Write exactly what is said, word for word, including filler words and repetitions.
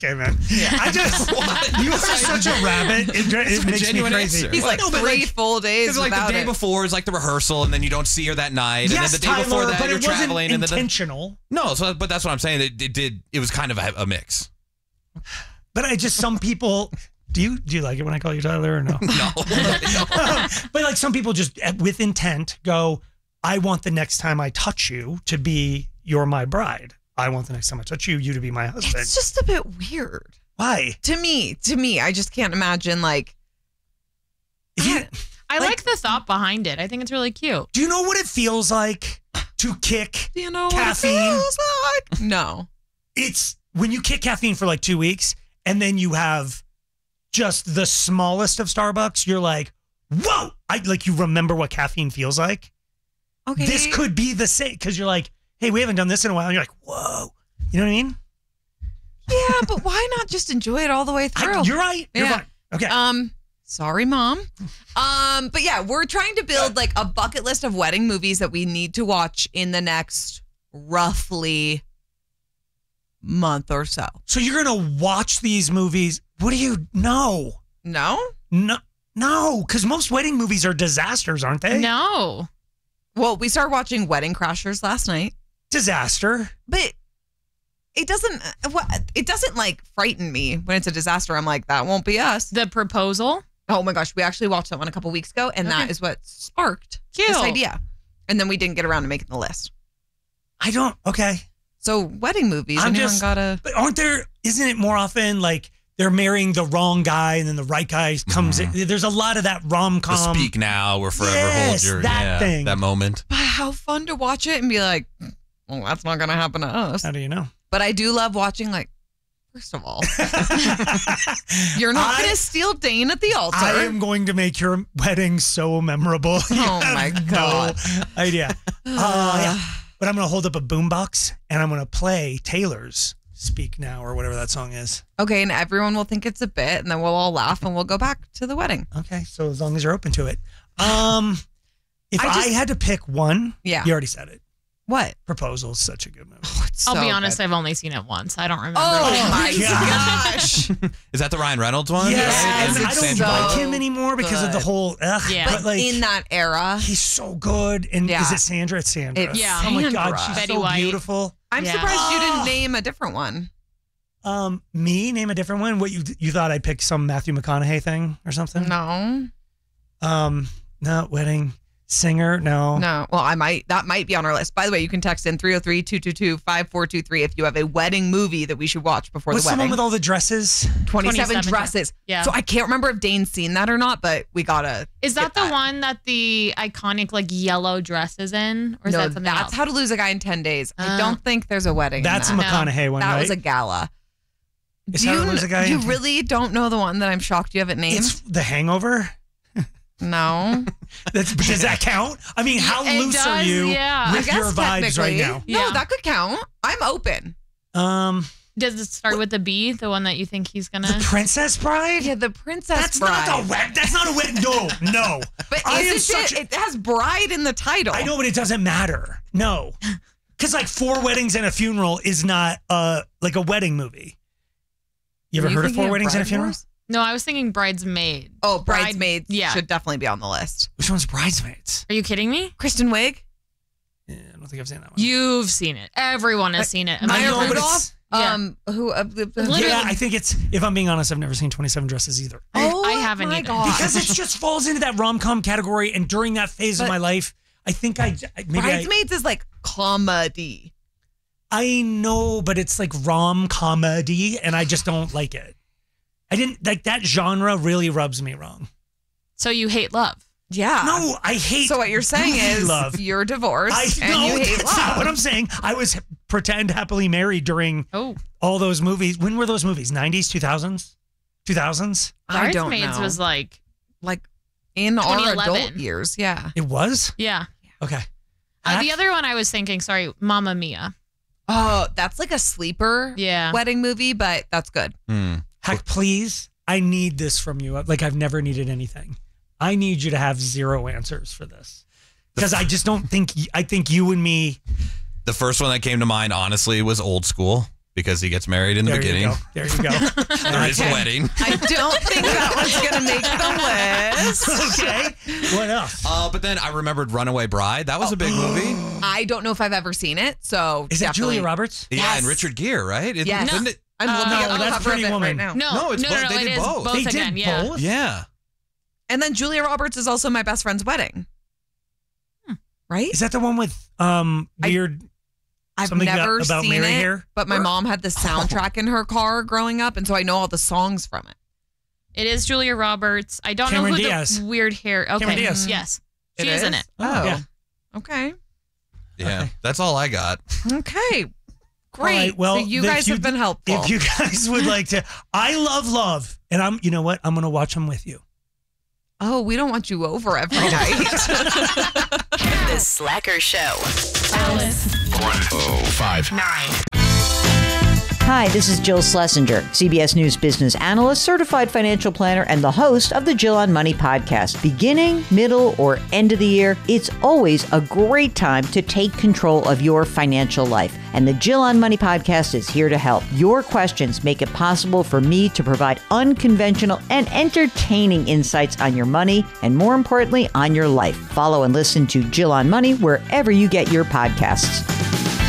Okay, man. Yeah. I just, you are such a rabbit. It, it makes me crazy. Answer. He's like no, three like, full days like without the day it. before is like the rehearsal, and then you don't see her that night. Yes, and then the day Tyler, before that but you're it wasn't traveling. intentional. And then the, no, so but that's what I'm saying. It, it did. It was kind of a, a mix. But I just some people. Do you do you like it when I call you Tyler or no? No. no. But like some people just with intent go, I want the next time I touch you to be you're my bride. I want the next time I touch you, you to be my husband. It's just a bit weird. Why? To me, to me, I just can't imagine like. You, I like, like the thought behind it. I think it's really cute. Do you know what it feels like to kick do you know caffeine? What it feels like? No. It's when you kick caffeine for like two weeks and then you have just the smallest of Starbucks, you're like, whoa! I like you remember what caffeine feels like. Okay. This could be the same because you're like, hey, we haven't done this in a while. And you're like, whoa. You know what I mean? Yeah, but why not just enjoy it all the way through? I, you're right. You're yeah. fine. Okay. Um, sorry, Mom. Um, but yeah, we're trying to build like a bucket list of wedding movies that we need to watch in the next roughly month or so. So you're gonna watch these movies? What do you know? No, no, no. Because most wedding movies are disasters, aren't they? No. Well, we started watching Wedding Crashers last night. Disaster. But it doesn't. It doesn't like frighten me when it's a disaster. I'm like, that won't be us. The Proposal. Oh my gosh, we actually watched that one a couple weeks ago, and Okay. that is what sparked Cute. this idea. And then we didn't get around to making the list. I don't. Okay. So wedding movies. I'm anyone just. gotta. But aren't there? Isn't it more often like they're marrying the wrong guy and then the right guy comes Mm-hmm. in? There's a lot of that rom The com. speak now or forever Yes, hold your that yeah, thing. that moment. But how fun to watch it and be like, well, that's not gonna happen to us. How do you know? But I do love watching, like, first of all, you're not I- going to steal Dane at the altar. I am going to make your wedding so memorable. You Oh have my no God. idea. Uh, yeah. But I'm going to hold up a boombox and I'm going to play Taylor's Speak Now or whatever that song is. Okay, and everyone will think it's a bit, and then we'll all laugh, and we'll go back to the wedding. Okay, so as long as you're open to it. Um, if I I, just- had to pick one, Yeah. you already said it. What? Proposal is such a good movie. Oh, it's I'll so be honest, good. I've only seen it once. I don't remember. Oh, it. my gosh. Is that the Ryan Reynolds one? Yes, Right? and Is it I don't Sandra so- like him anymore because of the good. whole. Ugh, Yeah. but But like in that era, he's so good. And Yeah. is it Sandra? It's Sandra. It's Yeah. Oh my God, Sandra. she's Betty so White. beautiful. I'm Yeah. surprised you Oh. didn't name a different one. Um, me name a different one. What you you thought I'd pick some Matthew McConaughey thing or something? No. Um, no wedding singer. No. No. Well, I might. That might be on our list. By the way, you can text in three oh three, two two two, five four two three if you have a wedding movie that we should watch before What's the the wedding. one with all the dresses? twenty-seven, twenty-seven dresses. Yeah. So I can't remember if Dane's seen that or not, but we gotta. Is that get the one that the iconic like yellow dress is in, or is no, that something that's else? How to Lose a Guy in ten days. I Uh, don't think there's a wedding. That's a in that. McConaughey one, That right? was a gala. Is Do How you, to Lose a Guy you in- really don't know the one that I'm shocked you haven't named? It's The Hangover. No. That's, does that count? I mean, how It loose are does, you yeah. with I your guess vibes right technically. now? No, Yeah. that could count. I'm open. Um, Does it start with the B, the one that you think he's gonna? The Princess Bride. Yeah, the Princess That's Bride. not a wed. That's not a wed. No, no. But I am isn't such it? a- It has bride in the title. I know, but it doesn't matter. No, because like Four Weddings and a Funeral is not uh like a wedding movie. You ever Are you heard of thinking Four Weddings and a Bride Funeral? Wars? No, I was thinking Bridesmaid. Oh, Bride- Bridesmaids yeah. should definitely be on the list. Which one's Bridesmaids? Are you kidding me? Kristen Wiig, Yeah, I don't think I've seen that one. You've seen it. Everyone has seen it. I Maya know, but Rudolph. it's- Yeah. Um, who? Uh, uh, Literally- Yeah, I think it's. If I'm being honest, I've never seen twenty-seven Dresses either. oh, I haven't my either. God. Because it just falls into that rom com category, and during that phase of But- my life, I think I maybe I, Bridesmaids is like comedy. I know, but it's like rom comedy, and I just don't like it. I didn't like that genre. Really rubs me wrong. So you hate love. Yeah. No, I hate. So what you're saying goofy is love. you're divorced I and no, you hate that's not love. what I'm saying. I was pretend happily married during Oh, all those movies. When were those movies? nineties, two thousands, two thousands. I don't Bridesmaids know. was like, like in our twenty eleven. adult years. Yeah. It was yeah. okay. Uh, the Act- other one I was thinking, sorry, Mamma Mia. Oh, that's like a sleeper Yeah. wedding movie, but that's good. Hmm. Heck, please, I need this from you. Like I've never needed anything. I need you to have zero answers for this because I just don't think. I think you and me. The first one that came to mind, honestly, was Old School. because he gets married in the There beginning. you go. There you go. There is a Okay. wedding. I don't think that one's going to make the list. Okay. What else? Uh, but then I remembered Runaway Bride. That was a big movie. I don't know if I've ever seen it, so Is that definitely- Julia Roberts? Yeah, Yes. and Richard Gere, right? It, Yes. didn't it- I'm Uh, looking no, at the that's cover Pretty of it Woman. right now. No, No, it's no, both- no, they it did is both. both They again. did Yeah. both? Yeah. And then Julia Roberts is also my best friend's wedding. Right? Is that the one with um I- weird? I've something about- never about seen Mary it, hair? but my mom had the soundtrack in her car growing up, and so I know all the songs from it. It is Julia Roberts. I don't Cameron know who Diaz. the weird hair. Okay. Cameron Diaz. Yes. It She is in is? it. Oh, Yeah. okay. Yeah. Okay. That's all I got. Okay. Great. right, well, so you if guys you- have been helpful. If you guys would like to, I love love, and I'm. You know what? I'm gonna watch them with you. oh, we don't want you over every night. The Slacker Show. Alice. oh five. Hi, this is Jill Schlesinger, C B S News business analyst, certified financial planner, and the host of the Jill on Money podcast. Beginning, middle, or end of the year, it's always a great time to take control of your financial life. And the Jill on Money podcast is here to help. Your questions make it possible for me to provide unconventional and entertaining insights on your money and, more importantly, on your life. Follow and listen to Jill on Money wherever you get your podcasts.